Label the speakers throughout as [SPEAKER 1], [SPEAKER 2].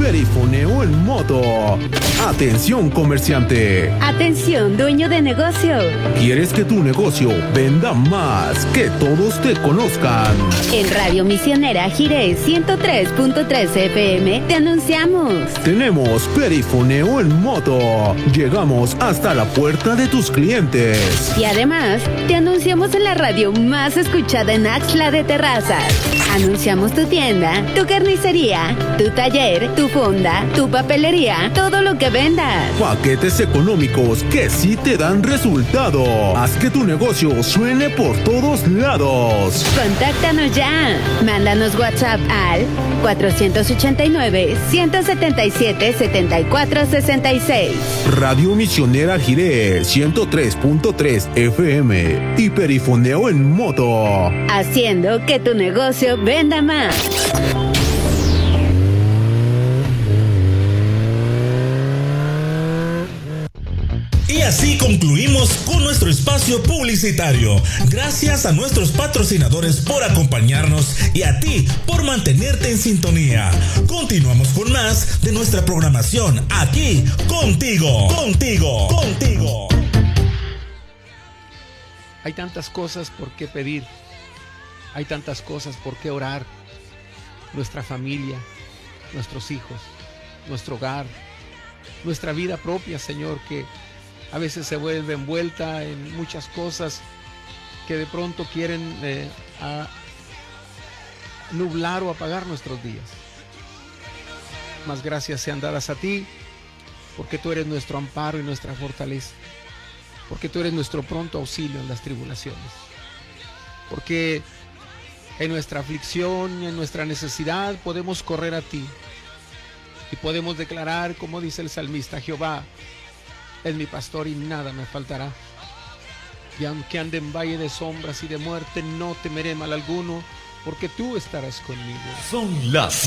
[SPEAKER 1] perifoneo en moto. Atención, comerciante.
[SPEAKER 2] Atención, dueño de negocio.
[SPEAKER 1] ¿Quieres que tu negocio venda más, que todos te conozcan?
[SPEAKER 2] En Radio Misionera Jiré 103.3 FM te anunciamos.
[SPEAKER 1] Tenemos perifoneo en moto. Llegamos hasta la puerta de tus clientes.
[SPEAKER 2] Y además, te anunciamos en la radio más escuchada en Axtla de Terrazas. Anunciamos tu tienda, tu carnicería, tu taller, tu fonda, tu papelería, todo lo que vendas.
[SPEAKER 1] Paquetes económicos que sí te dan resultado. Haz que tu negocio suene por todos lados.
[SPEAKER 2] Contáctanos ya. Mándanos WhatsApp al 489-177-7466.
[SPEAKER 1] Radio Misionera Jiré 103.3 FM y perifoneo en moto.
[SPEAKER 2] Haciendo que tu negocio venda más.
[SPEAKER 3] Y así concluimos con nuestro espacio publicitario. Gracias a nuestros patrocinadores por acompañarnos y a ti por mantenerte en sintonía. Continuamos con más de nuestra programación aquí contigo.
[SPEAKER 4] Hay tantas cosas por qué pedir. Hay tantas cosas por qué orar. Nuestra familia, nuestros hijos, nuestro hogar, nuestra vida propia, Señor, que a veces se vuelve envuelta en muchas cosas que de pronto quieren nublar o apagar nuestros días. Mas gracias sean dadas a ti, porque tú eres nuestro amparo y nuestra fortaleza, porque tú eres nuestro pronto auxilio en las tribulaciones, porque en nuestra aflicción y en nuestra necesidad podemos correr a ti y podemos declarar, como dice el salmista: Jehová es mi pastor y nada me faltará. Y aunque ande en valle de sombras y de muerte, no temeré mal alguno, porque tú estarás conmigo.
[SPEAKER 5] Son las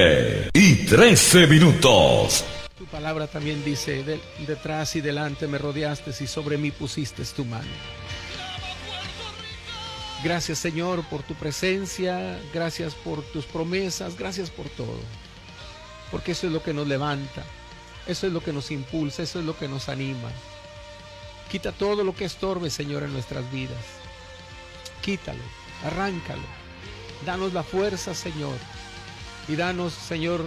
[SPEAKER 5] 7:13.
[SPEAKER 4] Tu palabra también dice: detrás y delante me rodeaste y sobre mí pusiste tu mano. Gracias, Señor, por tu presencia, gracias por tus promesas, gracias por todo, porque eso es lo que nos levanta. Eso es lo que nos impulsa, eso es lo que nos anima. Quita todo lo que estorbe, Señor, en nuestras vidas. Quítalo, arráncalo. Danos la fuerza, Señor. Y danos, Señor,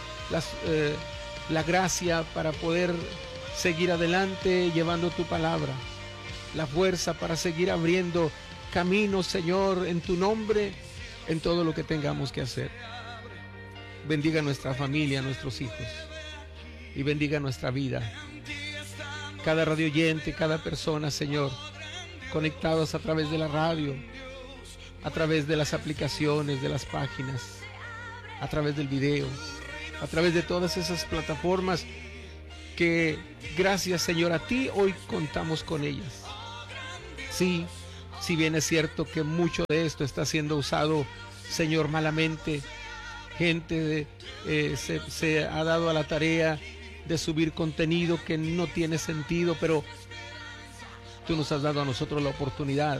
[SPEAKER 4] la gracia para poder seguir adelante llevando tu palabra. La fuerza para seguir abriendo caminos, Señor, en tu nombre, en todo lo que tengamos que hacer. Bendiga nuestra familia, nuestros hijos. Y bendiga nuestra vida. Cada radio oyente, cada persona, Señor, conectados a través de la radio, a través de las aplicaciones, de las páginas, a través del video, a través de todas esas plataformas que, gracias, Señor, a ti hoy contamos con ellas. Sí, si bien es cierto que mucho de esto está siendo usado, Señor, malamente, gente se ha dado a la tarea de subir contenido que no tiene sentido, pero tú nos has dado a nosotros la oportunidad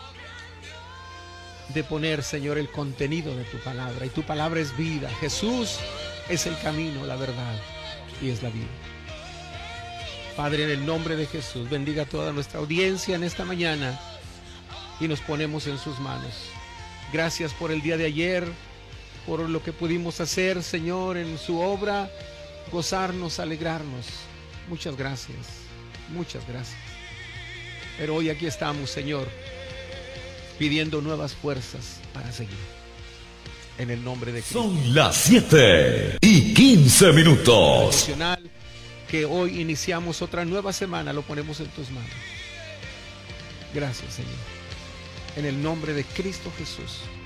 [SPEAKER 4] de poner, Señor, el contenido de tu palabra, y tu palabra es vida. Jesús es el camino, la verdad y es la vida. Padre, en el nombre de Jesús, bendiga a toda nuestra audiencia en esta mañana y nos ponemos en sus manos. Gracias por el día de ayer, por lo que pudimos hacer, Señor, en su obra, gozarnos, alegrarnos. Muchas gracias, muchas gracias. Pero hoy aquí estamos, Señor, pidiendo nuevas fuerzas para seguir. En el nombre de Cristo.
[SPEAKER 5] Son las 7:15.
[SPEAKER 4] Que hoy iniciamos otra nueva semana, lo ponemos en tus manos. Gracias, Señor. En el nombre de Cristo Jesús.